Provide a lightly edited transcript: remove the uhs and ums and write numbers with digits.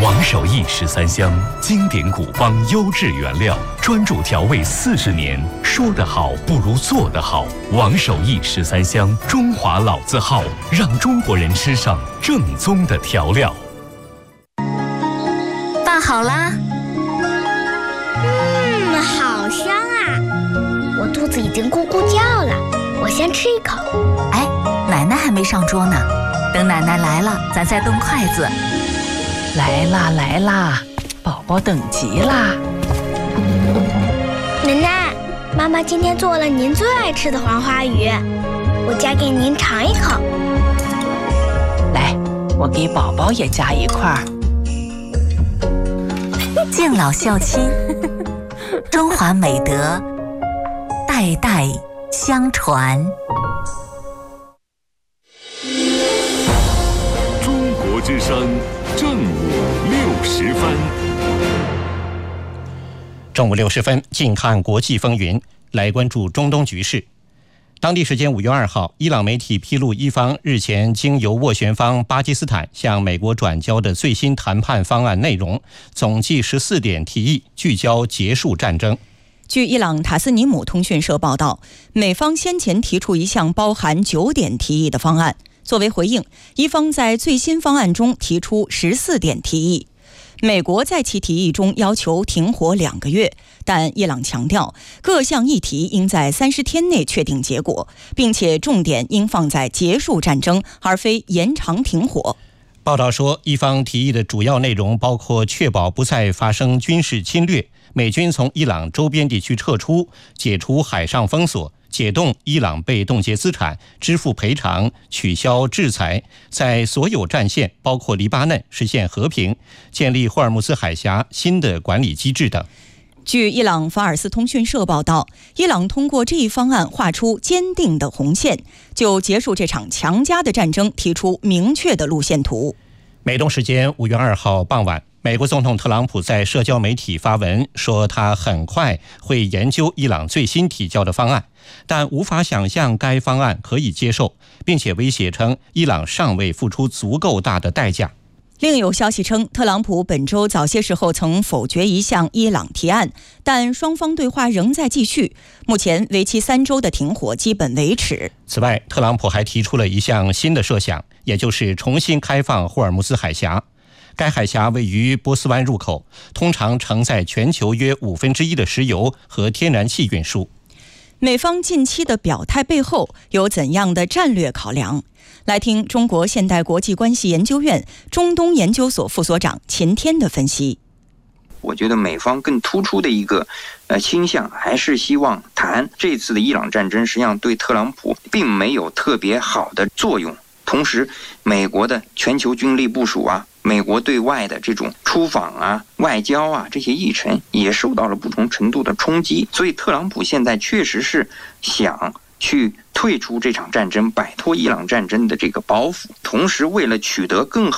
王守义13香，经典古方优质原料，专注调味40年。说得好不如做得好。王守义13香，中华老字号，让中国人吃上正宗的调料。 饭好啦。 好香啊！我肚子已经咕咕叫了，我先吃一口。 哎，奶奶还没上桌呢，等奶奶来了，咱再动筷子。 来啦来啦，宝宝等急啦！ 奶奶，妈妈今天做了您最爱吃的黄花鱼，我夹给您尝一口。 来，我给宝宝也夹一块。 敬老孝亲，中华美德代代相传。 中国之声正午60分。 正午60分，近看国际风云，来关注中东局势。当地时间5月2号，伊朗媒体披露，伊方日前经由斡旋方巴基斯坦向美国转交的最新谈判方案内容，总计14点提议，聚焦结束战争。 据伊朗塔斯尼姆通讯社报道，美方先前提出一项包含9点提议的方案，作为回应，伊方在最新方案中提出14点提议。美国在其提议中要求停火2个月，但伊朗强调各项议题应在30天内确定结果，并且重点应放在结束战争，而非延长停火。 报道说，伊方提议的主要内容包括确保不再发生军事侵略，美军从伊朗周边地区撤出，解除海上封锁，解冻伊朗被冻结资产，支付赔偿，取消制裁，在所有战线包括黎巴嫩实现和平，建立霍尔木兹海峡新的管理机制等。 据伊朗法尔斯通讯社报道，伊朗通过这一方案画出坚定的红线，就结束这场强加的战争提出明确的路线图。 美东时间5月2号傍晚，美国总统特朗普在社交媒体发文说，他很快会研究伊朗最新提交的方案，但无法想象该方案可以接受，并且威胁称伊朗尚未付出足够大的代价。 另有消息称，特朗普本周早些时候曾否决一项伊朗提案，但双方对话仍在继续。目前为期3周的停火基本维持。 此外，特朗普还提出了一项新的设想，也就是重新开放霍尔木兹海峡。该海峡位于波斯湾入口，通常承载全球约1/5的石油和天然气运输。 美方近期的表态背后有怎样的战略考量？来听中国现代国际关系研究院中东研究所副所长秦天的分析。 我觉得美方更突出的一个倾向还是希望谈这次的伊朗战争，实际上对特朗普并没有特别好的作用。同时，美国的全球军力部署啊，美国对外的这种出访啊、外交啊这些议程也受到了不同程度的冲击，所以特朗普现在确实是想去退出这场战争，摆脱伊朗战争的这个包袱，同时为了取得更好